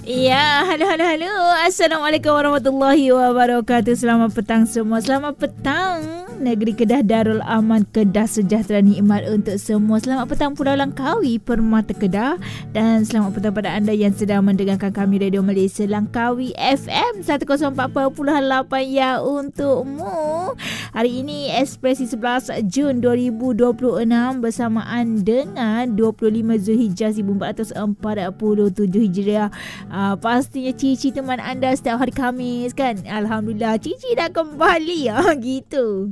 Ya, halo. Assalamualaikum warahmatullahi wabarakatuh. Selamat petang semua. Selamat petang negeri Kedah, Darul Aman Kedah, sejahtera nikmat untuk semua. Selamat petang Pulau Langkawi, Permata Kedah. Dan selamat petang pada anda yang sedang mendengarkan kami Radio Malaysia Langkawi FM 104.8 ya untukmu. Hari ini Ekspresi 11 Jun 2026 bersamaan dengan 25 Zulhijjah 1447 Hijriah. Pastinya Cici teman anda setiap hari Khamis kan. Alhamdulillah Cici dah kembali gitu.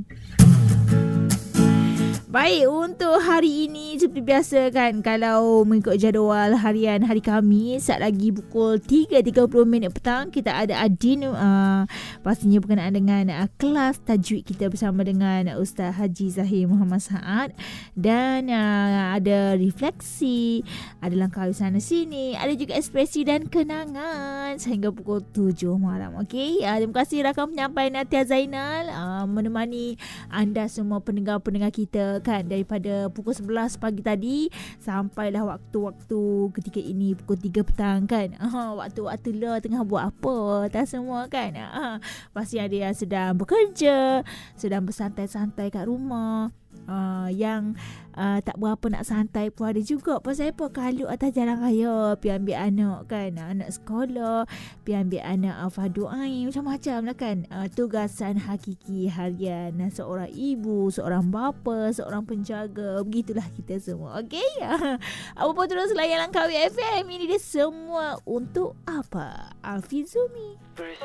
Baik, untuk hari ini seperti biasa kan, kalau mengikut jadual harian hari Khamis, saat lagi pukul 3.30 petang kita ada Adin, pastinya berkenaan dengan kelas tajwid kita bersama dengan Ustaz Haji Zahir Muhammad Saad. Dan ada refleksi, ada Langkawi sana sini, ada juga ekspresi dan kenangan sehingga pukul 7 malam. Okey, terima kasih rakam penyampaian Natia Zainal menemani anda semua pendengar-pendengar kita kan, daripada pukul 11 pagi tadi sampailah waktu-waktu ketika ini pukul 3 petang kan. Waktu-waktu lah tengah buat apa tak semua kan. Pasti ada yang sedang bekerja, sedang bersantai-santai kat rumah. Yang tak berapa nak santai pun ada juga. Pasal apa? Kalut atas jalan raya, pergi ambil anak kan, anak sekolah, pergi ambil anak fardu ain, macam-macam lah kan. Tugasan hakiki harian seorang ibu, seorang bapa, seorang penjaga. Begitulah kita semua. Okey. Apa pun terus layan Langkawi FM. Ini dia semua untuk apa? Alfizumi.